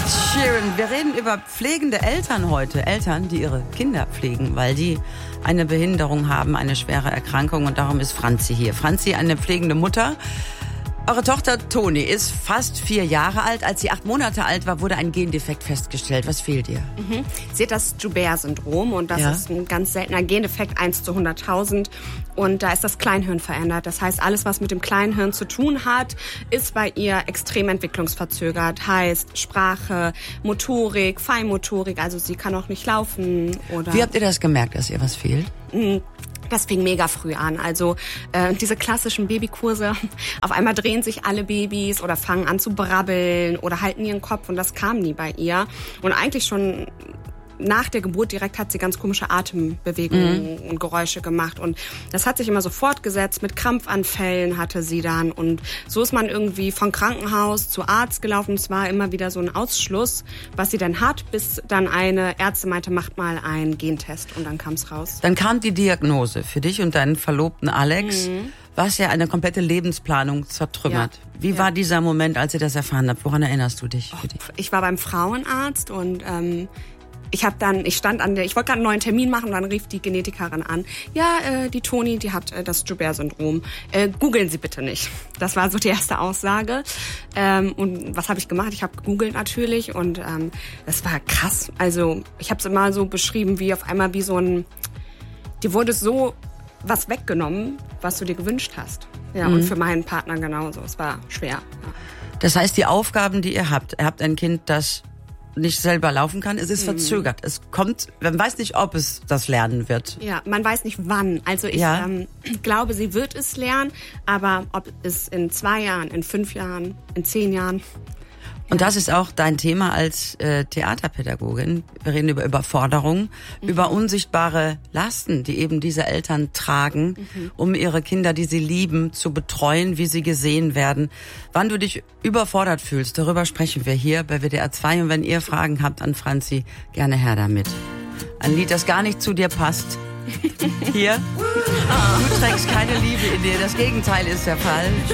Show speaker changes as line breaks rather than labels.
Sheeran, wir reden über pflegende Eltern heute. Eltern, die ihre Kinder pflegen, weil die eine Behinderung haben, eine schwere Erkrankung. Und darum ist Franzi hier. Franzi, eine pflegende Mutter. Eure Tochter Toni ist fast 4 Jahre alt. Als sie 8 Monate alt war, wurde ein Gendefekt festgestellt. Was fehlt ihr?
Sie hat das Joubert-Syndrom und das ist ein ganz seltener Gendefekt, 1 zu 100.000. Und da ist das Kleinhirn verändert. Das heißt, alles, was mit dem Kleinhirn zu tun hat, ist bei ihr extrem entwicklungsverzögert. Heißt Sprache, Motorik, Feinmotorik, also sie kann auch nicht laufen. Oder
Wie habt ihr das gemerkt, dass ihr was fehlt?
Das fing mega früh an. Also diese klassischen Babykurse, auf einmal drehen sich alle Babys oder fangen an zu brabbeln oder halten ihren Kopf und das kam nie bei ihr. Und eigentlich schon nach der Geburt direkt hat sie ganz komische Atembewegungen und Geräusche gemacht. Und das hat sich immer so fortgesetzt. Mit Krampfanfällen hatte sie dann. Und so ist man irgendwie von Krankenhaus zu Arzt gelaufen. Es war immer wieder so ein Ausschluss, was sie dann hat, bis dann eine Ärztin meinte, macht mal einen Gentest. Und dann kam es raus.
Dann kam die Diagnose für dich und deinen Verlobten Alex, was ja eine komplette Lebensplanung zertrümmert.
Ja.
Wie war dieser Moment, als ihr das erfahren habt? Woran erinnerst du dich?
Ich war beim Frauenarzt und ich wollte gerade einen neuen Termin machen und dann rief die Genetikerin an. Ja, die Toni, die hat das Joubert-Syndrom. Googeln Sie bitte nicht. Das war so die erste Aussage. Und was habe ich gemacht? Ich habe gegoogelt natürlich und das war krass. Also ich habe es immer so beschrieben, wie auf einmal wie so ein, dir wurde so was weggenommen, was du dir gewünscht hast. Ja, und für meinen Partner genauso. Es war schwer. Ja.
Das heißt, die Aufgaben, die ihr habt ein Kind, das nicht selber laufen kann, es ist verzögert. Es kommt, man weiß nicht, ob es das lernen wird.
Ja, man weiß nicht wann. Also ich glaube, sie wird es lernen, aber ob es in 2 Jahren, in 5 Jahren, in 10 Jahren.
Und das ist auch dein Thema als Theaterpädagogin. Wir reden über Überforderung, über unsichtbare Lasten, die eben diese Eltern tragen, um ihre Kinder, die sie lieben, zu betreuen, wie sie gesehen werden. Wann du dich überfordert fühlst, darüber sprechen wir hier bei WDR 2. Und wenn ihr Fragen habt an Franzi, gerne her damit. Ein Lied, das gar nicht zu dir passt. Hier. Du trägst keine Liebe in dir. Das Gegenteil ist der Fall.